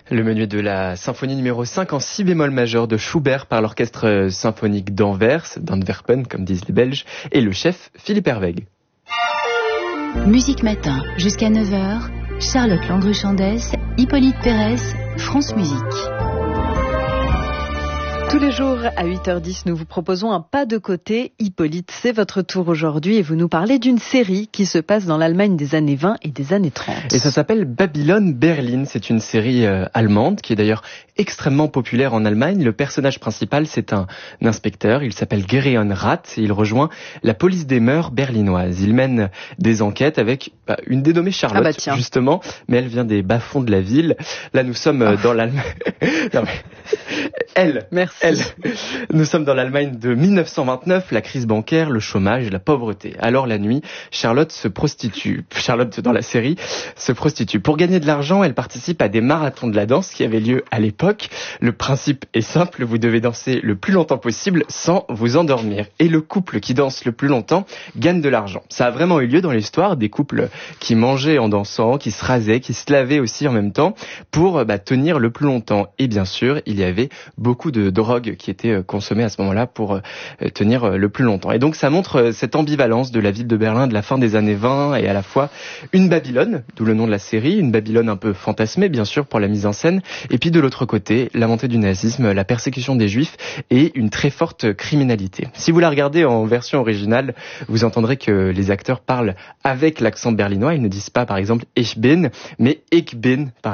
Le menu de la symphonie numéro 5 en si bémol majeur de Schubert par l'orchestre symphonique d'Anvers, d'Antwerpen comme disent les Belges, et le chef Philippe Herweg. Musique Matin, jusqu'à 9h, Charlotte Landru-Chandès, Hippolyte Pérez, France Musique. Tous les jours à 8h10, nous vous proposons un pas de côté. Hippolyte, c'est votre tour aujourd'hui et vous nous parlez d'une série qui se passe dans l'Allemagne des années 20 et des années 30. Et ça s'appelle Babylone Berlin. C'est une série allemande qui est d'ailleurs extrêmement populaire en Allemagne. Le personnage principal, c'est un inspecteur. Il s'appelle Gereon Rath et il rejoint la police des mœurs berlinoise. Il mène des enquêtes avec une dénommée Charlotte, justement, mais elle vient des bas-fonds de la ville. Là, nous sommes dans l'Allemagne... Nous sommes dans l'Allemagne de 1929, la crise bancaire, le chômage, la pauvreté. Alors la nuit, Charlotte dans la série, se prostitue. Pour gagner de l'argent, elle participe à des marathons de la danse qui avaient lieu à l'époque. Le principe est simple, vous devez danser le plus longtemps possible sans vous endormir. Et le couple qui danse le plus longtemps gagne de l'argent. Ça a vraiment eu lieu dans l'histoire, des couples qui mangeaient en dansant, qui se rasaient, qui se lavaient aussi en même temps pour tenir le plus longtemps. Et bien sûr, il y avait beaucoup de drogue qui était consommée à ce moment-là pour tenir le plus longtemps. Et donc ça montre cette ambivalence de la ville de Berlin de la fin des années 20 et à la fois une Babylone, d'où le nom de la série, une Babylone un peu fantasmée bien sûr pour la mise en scène, et puis de l'autre côté, la montée du nazisme, la persécution des juifs et une très forte criminalité. Si vous la regardez en version originale, vous entendrez que les acteurs parlent avec l'accent berlinois, ils ne disent pas par exemple Ich bin, mais Ich bin par